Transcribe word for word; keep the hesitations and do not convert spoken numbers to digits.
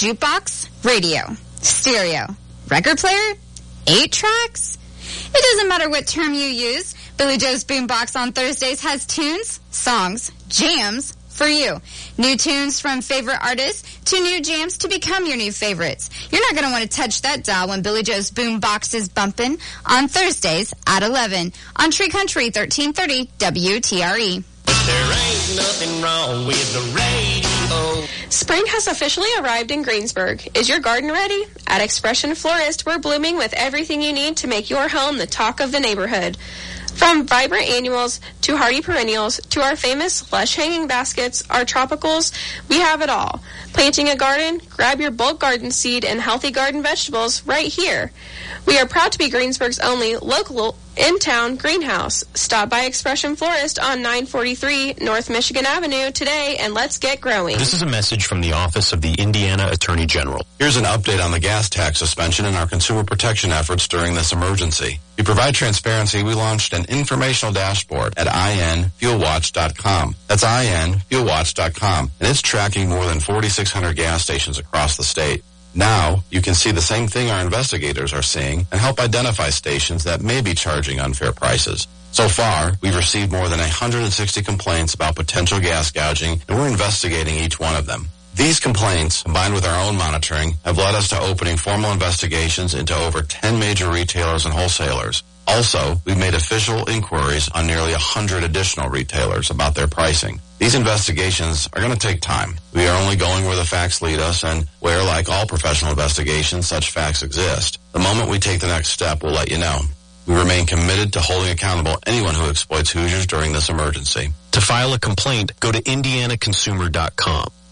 jukebox, radio, stereo, record player, eight tracks. It doesn't matter what term you use. Billy Joe's Boombox on Thursdays has tunes, songs, jams for you. New tunes from favorite artists to new jams to become your new favorites. You're not going to want to touch that dial when Billy Joe's Boombox is bumping on Thursdays at eleven on Tree Country thirteen thirty W T R E. There ain't nothing wrong with the radio. Spring has officially arrived in Greensburg. Is your garden ready? At Expression Florist, we're blooming with everything you need to make your home the talk of the neighborhood. From vibrant annuals to hardy perennials to our famous lush hanging baskets, our tropicals, we have it all. Planting a garden? Grab your bulk garden seed and healthy garden vegetables right here. We are proud to be Greensburg's only local in-town greenhouse. Stop by Expression Florist on nine forty-three North Michigan Avenue today and let's get growing. This is a message from the Office of the Indiana Attorney General. Here's an update on the gas tax suspension and our consumer protection efforts during this emergency. To provide transparency, we launched an informational dashboard at I N fuel watch dot com. That's I N fuel watch dot com, and it's tracking more than forty-six hundred gas stations across the state. Now, you can see the same thing our investigators are seeing and help identify stations that may be charging unfair prices. So far, we've received more than one hundred sixty complaints about potential gas gouging, and we're investigating each one of them. These complaints, combined with our own monitoring, have led us to opening formal investigations into over ten major retailers and wholesalers. Also, we've made official inquiries on nearly one hundred additional retailers about their pricing. These investigations are going to take time. We are only going where the facts lead us and where, like all professional investigations, such facts exist. The moment we take the next step, we'll let you know. We remain committed to holding accountable anyone who exploits Hoosiers during this emergency. To file a complaint, go to indiana consumer dot com.